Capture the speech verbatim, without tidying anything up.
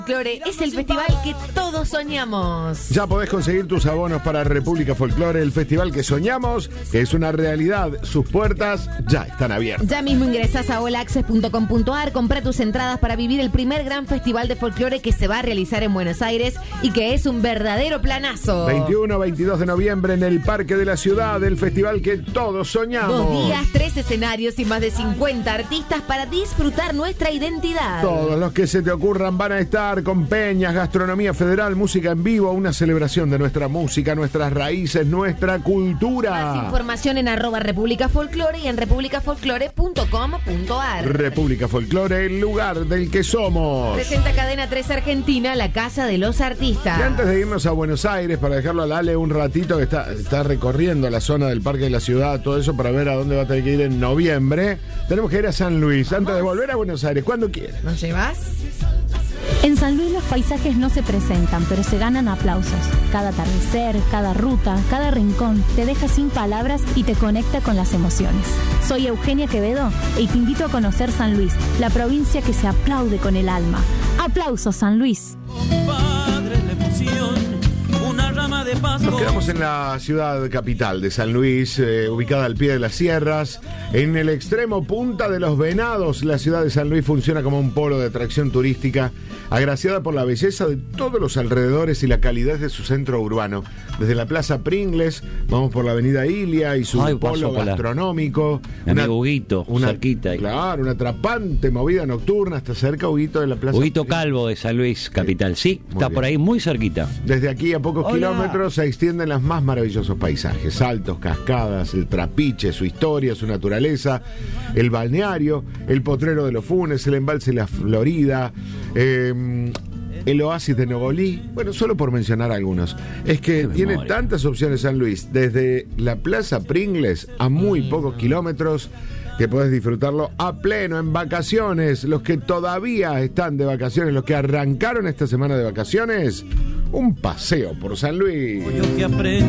Folclore es el festival que todos soñamos. Ya podés conseguir tus abonos para República Folclore, el festival que soñamos, que es una realidad. Sus puertas ya están abiertas. Ya mismo ingresás a all access punto com punto a r, comprá tus entradas para vivir el primer gran festival de folclore que se va a realizar en Buenos Aires y que es un verdadero planazo. veintiuno a veintidós de noviembre en el Parque de la Ciudad, el festival que todos soñamos. Dos días, tres escenarios y más de cincuenta artistas para disfrutar nuestra identidad. Todos los que se te ocurran van a estar con peñas, gastronomía federal, música en vivo, una celebración de nuestra música, nuestras raíces, nuestra cultura. Más información en arroba República Folclore y en república folclore punto com punto a r. República Folclore, el lugar del que somos. Presenta Cadena tres Argentina, la casa de los artistas. Y antes de irnos a Buenos Aires, para dejarlo a Lale un ratito, que está, está recorriendo la zona del Parque de la Ciudad, todo eso para ver a dónde va a tener que ir en noviembre, tenemos que ir a San Luis. ¿Vamos? Antes de volver a Buenos Aires, cuando quieras. ¿Nos llevas? En San Luis los paisajes no se presentan, pero se ganan aplausos. Cada atardecer, cada ruta, cada rincón te deja sin palabras y te conecta con las emociones. Soy Eugenia Quevedo y te invito a conocer San Luis, la provincia que se aplaude con el alma. ¡Aplausos, San Luis! Nos quedamos en la ciudad capital de San Luis, eh, ubicada al pie de las sierras, en el extremo punta de los Venados. La ciudad de San Luis funciona como un polo de atracción turística, agraciada por la belleza de todos los alrededores y la calidez de su centro urbano. Desde la Plaza Pringles, vamos por la avenida Ilia y su Ay, polo gastronómico. Mi Una, amigo Huguito, una, cerquita ahí. Claro, una atrapante movida nocturna, hasta cerca, Huguito, de la Plaza Huguito Pringles. Calvo de San Luis, capital. Sí, Muy está bien. por ahí muy cerquita. Desde aquí a pocos Hola. kilómetros se extienden los más maravillosos paisajes, saltos, cascadas, el Trapiche, su historia, su naturaleza, el balneario, el potrero de los Funes, el embalse La Florida, eh, el oasis de Nogolí, bueno, solo por mencionar algunos. Es que Qué tiene memoria. tantas opciones San Luis, desde la Plaza Pringles a muy pocos kilómetros, que podés disfrutarlo a pleno en vacaciones. Los que todavía están de vacaciones, los que arrancaron esta semana de vacaciones, un paseo por San Luis.